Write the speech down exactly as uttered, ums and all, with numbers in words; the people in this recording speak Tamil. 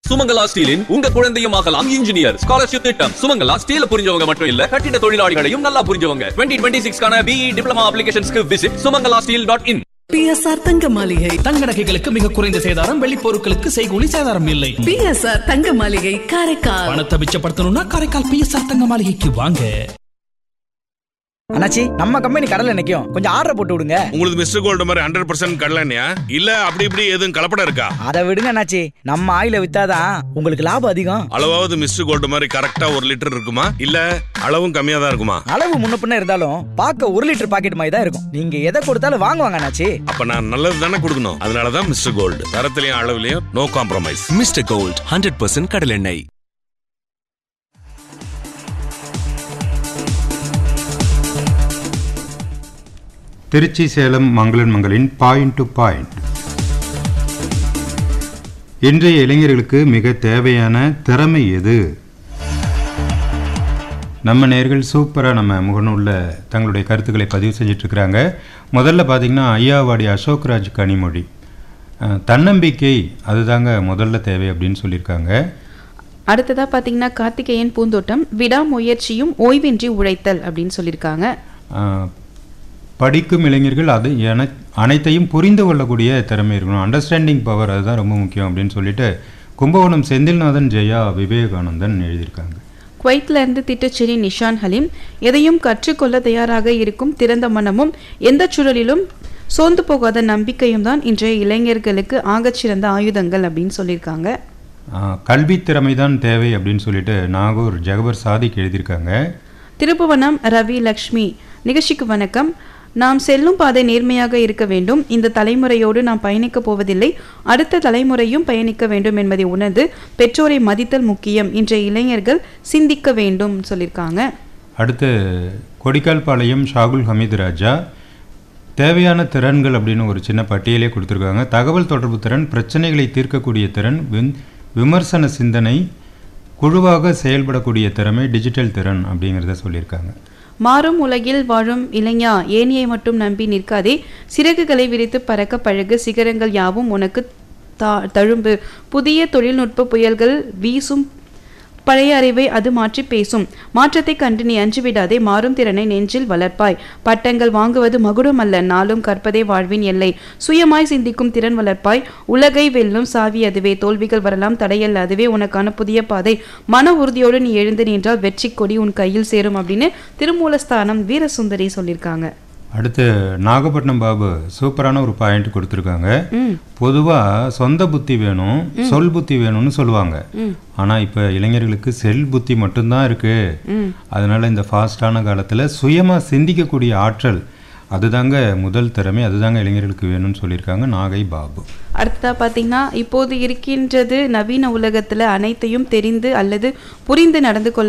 சுமங்கலா ஸ்டீலின் உங்க குழந்தையும் ஆகலாம் இன்ஜினியர் ஸ்காலர்ஷிப் திட்டம். சுமங்கலா ஸ்டீல் புரிஞ்சவங்க மட்டும் இல்ல, கட்டிட தொழிலாளிகளையும் நல்லா புரிஞ்சவங்க. டுவெண்ட்டி டுவெண்ட்டி சிக்ஸ் கான BE diploma அப்ளிகேஷன்ஸ்க்கு visit Sumangala steel dot in. PSR தங்க மாளிகை தங்க நகைகளுக்கு மிக குறைந்த சேதாரம், வெள்ளி பொருட்களுக்கு செய்கூலி சேதாரம் இல்லை. பிஎஸ்ஆர் தங்க மாளிகை காரைக்கால். பணத்தை மிச்சப்படுத்தணும்னா காரைக்கால் பிஎஸ்ஆர் தங்க மாளிகைக்கு வாங்க. அண்ணாச்சி, நம்ம கம்பெனி கடல்ல நிக்கும், கொஞ்சம் ஆர்டர் போட்டு விடுங்க. உங்களுக்கு மிஸ்டர் கோல்டு மாதிரி ஹண்ட்ரட் பர்சன்ட் கடலையா இல்ல அப்படி இப்படி எதுவும் கலப்படம் இருக்கா? அதை விடுங்க அண்ணாச்சி, நம்ம ஆயில வித்தாதான் உங்களுக்கு லாபம் அதிகம். அளவாவது மிஸ்டர் கோல்டு மாதிரி கரெக்டா ஒரு லிட்டர் இருக்குமா இல்ல அளவும் கம்மியா தான் இருக்குமா? அளவு முன்ன பின்ன இருந்தாலும் பார்க்க ஒரு லிட்டர் பாக்கெட் மாதிரி தான் இருக்கும். நீங்க எதை கொடுத்தாலும் வாங்குவாங்க அண்ணாச்சி. அப்ப நான் நல்லது தானே கொடுக்கணும். அதனாலதான் mister gold, தரத்திலையும் அளவுலயும் no compromise. Mister gold hundred percent கடல் எண்ணெய். திருச்சி சேலம் மங்களன் மங்களின் பாயிண்ட் டு பாயிண்ட். இன்றைய இளைஞர்களுக்கு மிக தேவையான திறமை எது? நம்ம நேயர்கள் சூப்பராக நம்ம முகநூலில் தங்களுடைய கருத்துக்களை பதிவு செஞ்சிட்ருக்கிறாங்க. முதல்ல பார்த்திங்கன்னா ஐயாவாடி அசோக்ராஜ் கனிமொழி, தன்னம்பிக்கை அதுதாங்க முதல்ல தேவை அப்படின்னு சொல்லியிருக்காங்க. அடுத்ததாக பார்த்தீங்கன்னா கார்த்திகேயன் பூந்தோட்டம், விடாமுயற்சியும் ஓய்வின்றி உழைத்தல் அப்படின்னு சொல்லியிருக்காங்க. படிக்கும் இளைஞர்கள் அது என அனைத்தையும் புரிந்து கொள்ளக்கூடிய திறமை இருக்கணும், அண்டர்ஸ்டாண்டிங் பவர், அதுதான் ரொம்ப முக்கியம் அப்படின்னு சொல்லிட்டு கும்பகோணம் செந்தில்நாதன் ஜெயா விவேகானந்தன் எழுதியிருக்காங்க. குவைத்ல இருந்து திட்டுச்சேரி நிஷான் ஹலீம், எதையும் கற்றுக்கொள்ள தயாராக இருக்கும் திறந்த மனமும் எந்த சூழலிலும் சோர்ந்து போகாத நம்பிக்கையும் தான் இன்றைய இளைஞர்களுக்கு ஆகச்சிறந்த ஆயுதங்கள் அப்படின்னு சொல்லியிருக்காங்க. கல்வி திறமை தான் தேவை அப்படின்னு சொல்லிட்டு நாகூர் ஜகபர் சாதிக் எழுதியிருக்காங்க. திருப்புவனம் ரவி லக்ஷ்மி, நிகழ்ச்சிக்கு வணக்கம். நாம் செல்லும் பாதை நேர்மையாக இருக்க வேண்டும். இந்த தலைமுறையோடு நாம் பயணிக்க போவதில்லை, அடுத்த தலைமுறையும் பயணிக்க வேண்டும் என்பதை உணர்ந்து பெற்றோரை மதித்தல் முக்கியம். இன்றைய இளைஞர்கள் சிந்திக்க வேண்டும் சொல்லியிருக்காங்க. அடுத்து கொடிக்கால் பாளையம் ஷாகுல் ஹமீது ராஜா, தேவையான திறன்கள் அப்படின்னு ஒரு சின்ன பட்டியலே கொடுத்துருக்காங்க. தகவல் தொடர்பு திறன், பிரச்சனைகளை தீர்க்கக்கூடிய திறன், விமர்சன சிந்தனை, குழுவாக செயல்படக்கூடிய திறமை, டிஜிட்டல் திறன் அப்படிங்கிறத சொல்லியிருக்காங்க. மாறும் உலகில் வாழும் இளைஞா, ஏனியை மட்டும் நம்பி நிற்காதே, சிறகுகளை விரித்து பறக்க பழகு, சிகரங்கள் யாவும் உனக்கு தழும்பு. புதிய தொழில்நுட்ப புயல்கள் வீசும், பழைய அறிவை அது மாற்றி பேசும். மாற்றத்தை கண்டு நீ அஞ்சுவிடாதே, மாறும் திறனை நெஞ்சில் வளர்ப்பாய். பட்டங்கள் வாங்குவது மகுடம் அல்ல, நாளும் கற்பதே வாழ்வின் எல்லை. சுயமாய் சிந்திக்கும் திறன் வளர்ப்பாய். உலகை வெல்லும் சாவி அதுவே, தோல்விகள் வரலாம் தடையல்ல, அதுவே உனக்கான புதிய பாதை. மன உறுதியோடு நீ எழுந்து நின்றால் வெற்றி கொடி உன் கையில் சேரும் அப்படின்னு திருமூலஸ்தானம் வீரசுந்தரி சொல்லியிருக்காங்க. அடுத்து நாகப்பட்டினம் பாபு சூப்பரான ஒரு பாயிண்ட் கொடுத்துருக்காங்க. பொதுவாக சொந்த புத்தி வேணும், சொல் புத்தி வேணும்னு சொல்லுவாங்க. ஆனால் இப்போ இளைஞர்களுக்கு செல் புத்தி மட்டும்தான் இருக்கு. அதனால இந்த ஃபாஸ்டான காலத்தில் சுயமாக சிந்திக்கக்கூடிய ஆற்றல் அதுதாங்க முதல் திறமை, அதுதாங்க இளைஞர்களுக்கு வேணும்னு சொல்லியிருக்காங்க நாகை பாபு. அடுத்ததா பார்த்தீங்கன்னா, இப்போது இருக்கின்றது நவீன உலகத்தில் அனைத்தையும் தெரிந்து அல்லது புரிந்து நடந்து கொள்ள